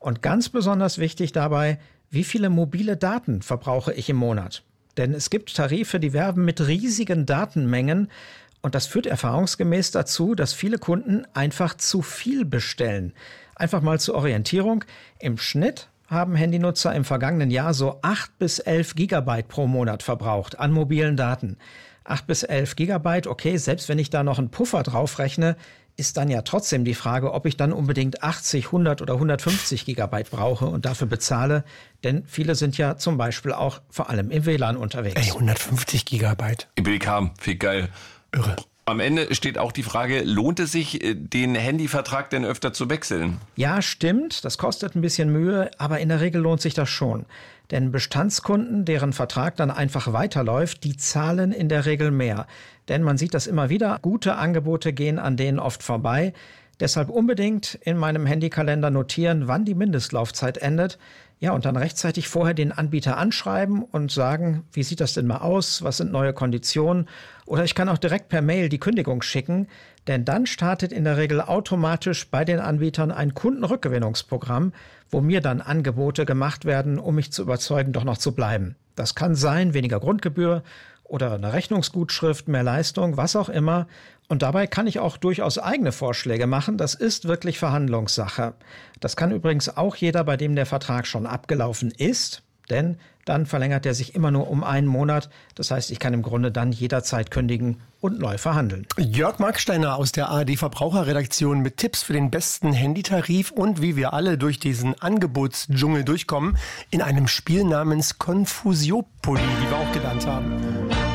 Und ganz besonders wichtig dabei, wie viele mobile Daten verbrauche ich im Monat? Denn es gibt Tarife, die werben mit riesigen Datenmengen. Und das führt erfahrungsgemäß dazu, dass viele Kunden einfach zu viel bestellen. Einfach mal zur Orientierung. Im Schnitt haben Handynutzer im vergangenen Jahr so 8 bis 11 Gigabyte pro Monat verbraucht an mobilen Daten. 8 bis 11 Gigabyte, okay, selbst wenn ich da noch einen Puffer draufrechne, ist dann ja trotzdem die Frage, ob ich dann unbedingt 80, 100 oder 150 Gigabyte brauche und dafür bezahle. Denn viele sind ja zum Beispiel auch vor allem im WLAN unterwegs. 150 Gigabyte. IBK, viel geil. Irre. Am Ende steht auch die Frage, lohnt es sich, den Handyvertrag denn öfter zu wechseln? Ja, stimmt. Das kostet ein bisschen Mühe, aber in der Regel lohnt sich das schon. Denn Bestandskunden, deren Vertrag dann einfach weiterläuft, die zahlen in der Regel mehr. Denn man sieht das immer wieder, gute Angebote gehen an denen oft vorbei. Deshalb unbedingt in meinem Handykalender notieren, wann die Mindestlaufzeit endet. Ja, und dann rechtzeitig vorher den Anbieter anschreiben und sagen, wie sieht das denn mal aus? Was sind neue Konditionen? Oder ich kann auch direkt per Mail die Kündigung schicken, denn dann startet in der Regel automatisch bei den Anbietern ein Kundenrückgewinnungsprogramm, wo mir dann Angebote gemacht werden, um mich zu überzeugen, doch noch zu bleiben. Das kann sein, weniger Grundgebühr oder eine Rechnungsgutschrift, mehr Leistung, was auch immer. Und dabei kann ich auch durchaus eigene Vorschläge machen. Das ist wirklich Verhandlungssache. Das kann übrigens auch jeder, bei dem der Vertrag schon abgelaufen ist, denn dann verlängert er sich immer nur um einen Monat. Das heißt, ich kann im Grunde dann jederzeit kündigen und neu verhandeln. Jörg Marksteiner aus der ARD Verbraucherredaktion mit Tipps für den besten Handytarif und wie wir alle durch diesen Angebotsdschungel durchkommen in einem Spiel namens Confusiopoly, wie wir auch gelernt haben.